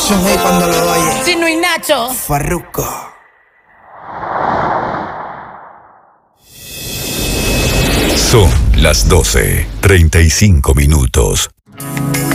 Hey, cuando lo oye. Chino y Nacho. Farruko. Son las 12:35.